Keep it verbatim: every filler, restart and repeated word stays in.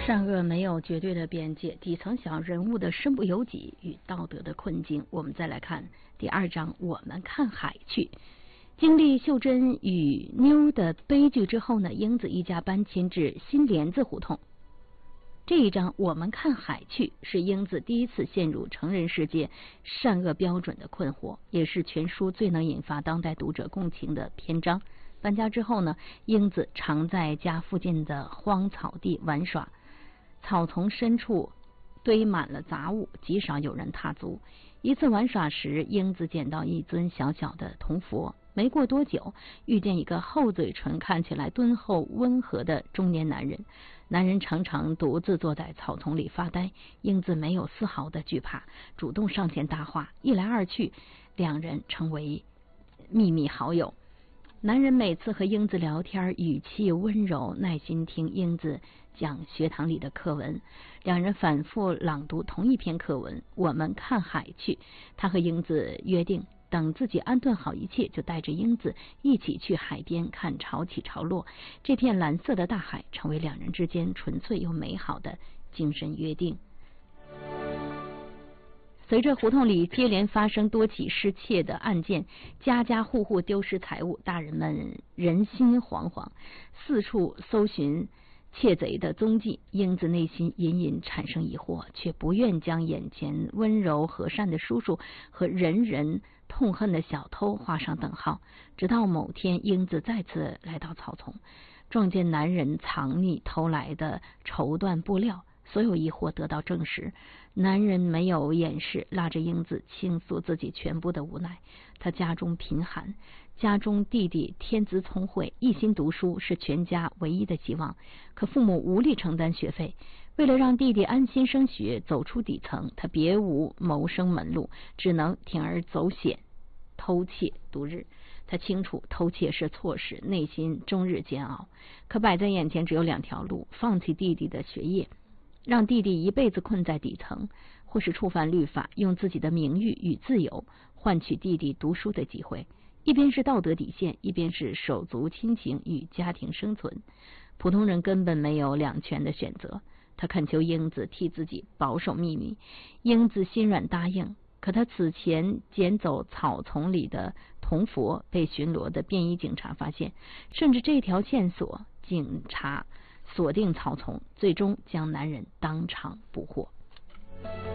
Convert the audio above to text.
善恶没有绝对的边界，底层小人物的身不由己与道德的困境。我们再来看第二章，我们看海去。经历秀珍与妞的悲剧之后呢，英子一家搬迁至新莲子胡同。这一章我们看海去是英子第一次陷入成人世界善恶标准的困惑，也是全书最能引发当代读者共情的篇章。搬家之后呢，英子常在家附近的荒草地玩耍，草丛深处堆满了杂物，极少有人踏足。一次玩耍时，英子捡到一尊小小的铜佛，没过多久遇见一个厚嘴唇、看起来敦厚温和的中年男人。男人常常独自坐在草丛里发呆，英子没有丝毫的惧怕，主动上前搭话，一来二去，两人成为秘密好友。男人每次和英子聊天，语气温柔，耐心听英子讲学堂里的课文。两人反复朗读同一篇课文，我们看海去。他和英子约定，等自己安顿好一切，就带着英子一起去海边看潮起潮落。这片蓝色的大海成为两人之间纯粹又美好的精神约定。随着胡同里接连发生多起失窃的案件，家家户户丢失财物，大人们人心惶惶，四处搜寻窃贼的踪迹。英子内心隐隐产生疑惑，却不愿将眼前温柔和善的叔叔和人人痛恨的小偷画上等号。直到某天，英子再次来到草丛，撞见男人藏匿偷来的绸缎布料，所有疑惑得到证实。男人没有掩饰，拉着英子倾诉自己全部的无奈。他家中贫寒，家中弟弟天资聪慧，一心读书，是全家唯一的希望。可父母无力承担学费，为了让弟弟安心升学，走出底层，他别无谋生门路，只能铤而走险，偷窃度日。他清楚偷窃是错事，内心终日煎熬。可摆在眼前只有两条路：放弃弟弟的学业，让弟弟一辈子困在底层，或是触犯律法，用自己的名誉与自由换取弟弟读书的机会。一边是道德底线，一边是手足亲情与家庭生存。普通人根本没有两全的选择。他恳求英子替自己保守秘密，英子心软答应。可他此前捡走草丛里的铜佛被巡逻的便衣警察发现，甚至这条线索，警察锁定草丛，最终将男人当场捕获。